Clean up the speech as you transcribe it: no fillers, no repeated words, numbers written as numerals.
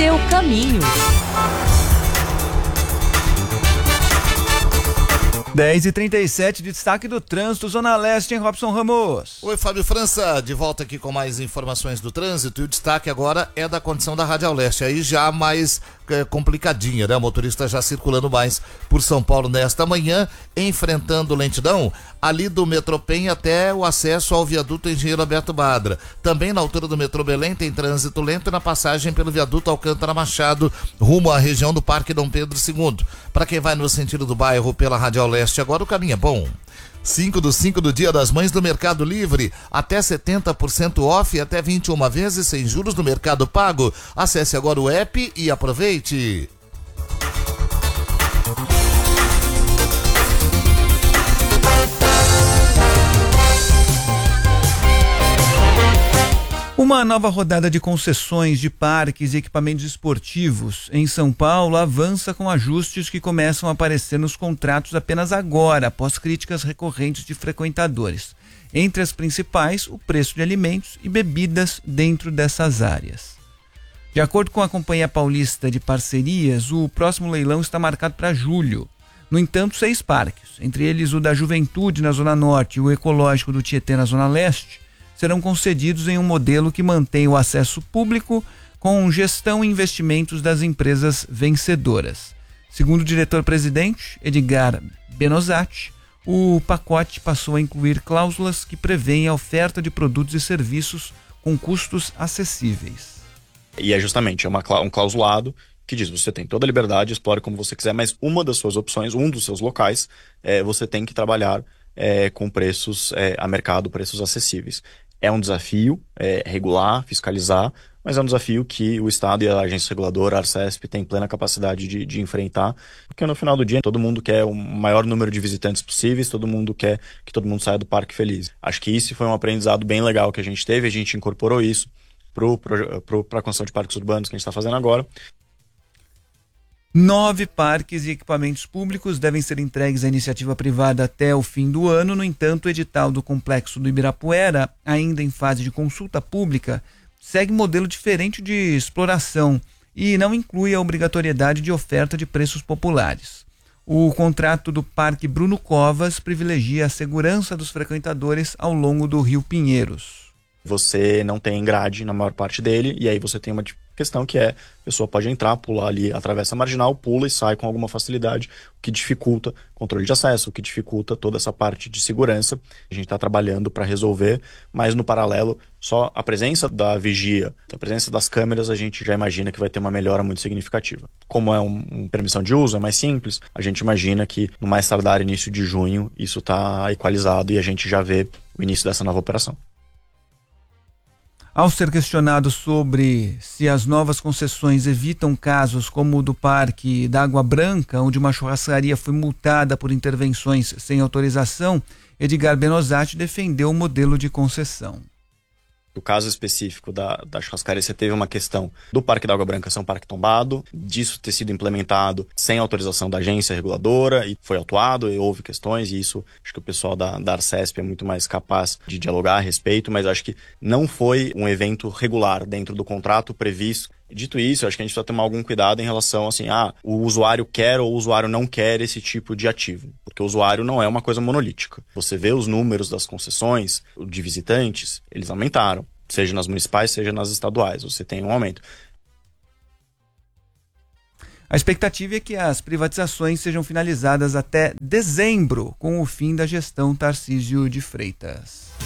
seu caminho. 10h37, destaque do trânsito, Zona Leste, em Robson Ramos. Oi, Fábio França, de volta aqui com mais informações do trânsito, e o destaque agora é da condição da Radial Leste, aí já mais complicadinha, né? O motorista já circulando mais por São Paulo nesta manhã, enfrentando lentidão ali do Metropen até o acesso ao viaduto Engenheiro Alberto Badra. Também na altura do metrô Belém tem trânsito lento na passagem pelo viaduto Alcântara Machado, rumo à região do Parque Dom Pedro II. Para quem vai no sentido do bairro pela Radial Leste, agora o caminho é bom. 5 do Dia das Mães do Mercado Livre, até 70% off e até 21 vezes sem juros no Mercado Pago. Acesse agora o app e aproveite. Uma nova rodada de concessões de parques e equipamentos esportivos em São Paulo avança com ajustes que começam a aparecer nos contratos apenas agora, após críticas recorrentes de frequentadores. Entre as principais, o preço de alimentos e bebidas dentro dessas áreas. De acordo com a Companhia Paulista de Parcerias, o próximo leilão está marcado para julho. No entanto, 6 parques, entre eles o da Juventude na Zona Norte e o Ecológico do Tietê na Zona Leste, serão concedidos em um modelo que mantém o acesso público com gestão e investimentos das empresas vencedoras. Segundo o diretor-presidente, Edgar Benozati, o pacote passou a incluir cláusulas que prevêem a oferta de produtos e serviços com custos acessíveis. E é justamente um clausulado que diz: você tem toda a liberdade, explore como você quiser, mas uma das suas opções, um dos seus locais, você tem que trabalhar com preços a mercado, preços acessíveis. É um desafio regular, fiscalizar, mas é um desafio que o Estado e a agência reguladora, a Arcesp, têm plena capacidade de enfrentar, porque no final do dia todo mundo quer o maior número de visitantes possíveis, todo mundo quer que todo mundo saia do parque feliz. Acho que isso foi um aprendizado bem legal que a gente teve, a gente incorporou isso para a construção de parques urbanos que a gente está fazendo agora. 9 parques e equipamentos públicos devem ser entregues à iniciativa privada até o fim do ano. No entanto, o edital do Complexo do Ibirapuera, ainda em fase de consulta pública, segue modelo diferente de exploração e não inclui a obrigatoriedade de oferta de preços populares. O contrato do Parque Bruno Covas privilegia a segurança dos frequentadores ao longo do Rio Pinheiros. Você não tem grade na maior parte dele, e aí você tem uma questão que a pessoa pode entrar, pular ali, atravessa a marginal, pula e sai com alguma facilidade, o que dificulta o controle de acesso, o que dificulta toda essa parte de segurança. A gente está trabalhando para resolver, mas no paralelo, só a presença da vigia, a presença das câmeras, a gente já imagina que vai ter uma melhora muito significativa. Como é uma permissão de uso, é mais simples, a gente imagina que no mais tardar início de junho, isso está equalizado e a gente já vê o início dessa nova operação. Ao ser questionado sobre se as novas concessões evitam casos como o do Parque da Água Branca, onde uma churrascaria foi multada por intervenções sem autorização, Edgar Benozati defendeu o modelo de concessão. No caso específico da churrascaria, você teve uma questão do Parque da Água Branca ser um parque tombado, disso ter sido implementado sem autorização da agência reguladora, e foi autuado, e houve questões, e isso acho que o pessoal da Arcesp é muito mais capaz de dialogar a respeito, mas acho que não foi um evento regular dentro do contrato previsto. Dito isso, acho que a gente precisa tomar algum cuidado em relação assim, o usuário quer ou o usuário não quer esse tipo de ativo, porque o usuário não é uma coisa monolítica. Você vê os números das concessões de visitantes, eles aumentaram, seja nas municipais, seja nas estaduais, você tem um aumento. A expectativa é que as privatizações sejam finalizadas até dezembro, com o fim da gestão Tarcísio de Freitas.